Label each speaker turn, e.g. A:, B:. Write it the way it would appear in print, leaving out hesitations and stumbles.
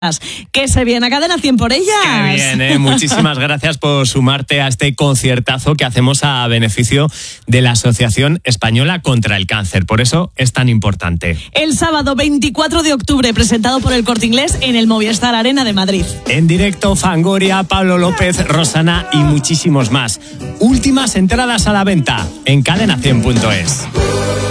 A: Que se viene a Cadena 100 por ellas.
B: Qué bien, ¿eh? Muchísimas gracias por sumarte a este conciertazo que hacemos a beneficio de la Asociación Española contra el Cáncer. Por eso es tan importante.
A: El sábado 24 de octubre, presentado por El Corte Inglés en el Movistar Arena de Madrid.
B: En directo, Fangoria, Pablo López, Rosana y muchísimos más. Últimas entradas a la venta en cadena100.es.